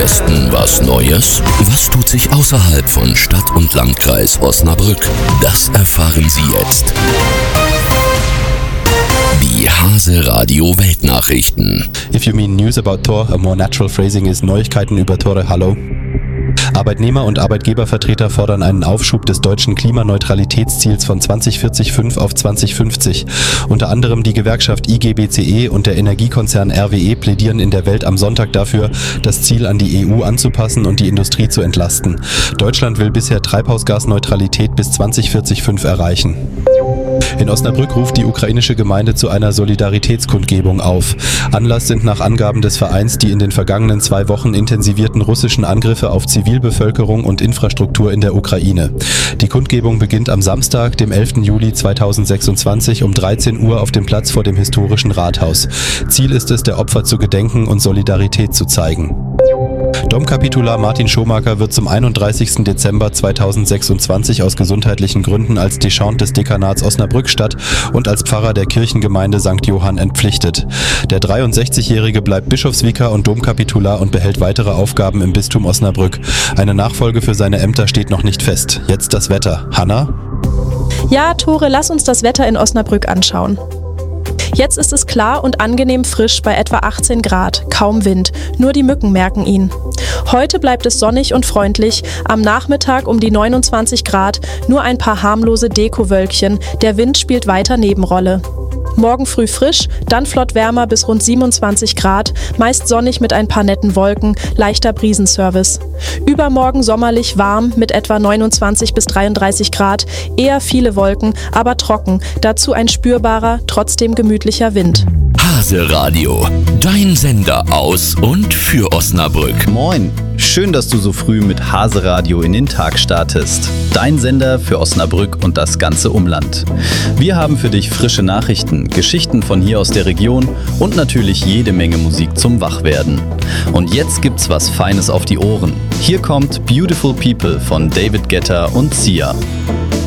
Westen was Neues? Was tut sich außerhalb von Stadt und Landkreis Osnabrück? Das erfahren Sie jetzt. Die Hase Radio Weltnachrichten. If you mean news about Tor, a more natural phrasing is Neuigkeiten über Tore. Hallo. Arbeitnehmer- und Arbeitgebervertreter fordern einen Aufschub des deutschen Klimaneutralitätsziels von 2045 auf 2050. Unter anderem die Gewerkschaft IGBCE und der Energiekonzern RWE plädieren in der Welt am Sonntag dafür, das Ziel an die EU anzupassen und die Industrie zu entlasten. Deutschland will bisher Treibhausgasneutralität bis 2045 erreichen. In Osnabrück ruft die ukrainische Gemeinde zu einer Solidaritätskundgebung auf. Anlass sind nach Angaben des Vereins die in den vergangenen 2 Wochen intensivierten russischen Angriffe auf Zivilbevölkerung und Infrastruktur in der Ukraine. Die Kundgebung beginnt am Samstag, dem 11. Juli 2026 um 13 Uhr auf dem Platz vor dem historischen Rathaus. Ziel ist es, der Opfer zu gedenken und Solidarität zu zeigen. Domkapitular Martin Schomaker wird zum 31. Dezember 2026 aus gesundheitlichen Gründen als Deschant des Dekanats Osnabrück-Stadt und als Pfarrer der Kirchengemeinde St. Johann entpflichtet. Der 63-Jährige bleibt Bischofsvikar und Domkapitular und behält weitere Aufgaben im Bistum Osnabrück. Eine Nachfolge für seine Ämter steht noch nicht fest. Jetzt das Wetter. Hanna? Ja, Tore, lass uns das Wetter in Osnabrück anschauen. Jetzt ist es klar und angenehm frisch bei etwa 18 Grad, kaum Wind, nur die Mücken merken ihn. Heute bleibt es sonnig und freundlich, am Nachmittag um die 29 Grad, nur ein paar harmlose Dekowölkchen, der Wind spielt weiter Nebenrolle. Morgen früh frisch, dann flott wärmer bis rund 27 Grad, meist sonnig mit ein paar netten Wolken, leichter Brisenservice. Übermorgen sommerlich warm mit etwa 29 bis 33 Grad, eher viele Wolken, aber trocken, dazu ein spürbarer, trotzdem gemütlicher Wind. Hase Radio, dein Sender aus und für Osnabrück. Moin, schön, dass du so früh mit Hase Radio in den Tag startest. Dein Sender für Osnabrück und das ganze Umland. Wir haben für dich frische Nachrichten, Geschichten von hier aus der Region und natürlich jede Menge Musik zum Wachwerden. Und jetzt gibt's was Feines auf die Ohren. Hier kommt Beautiful People von David Guetta und Sia.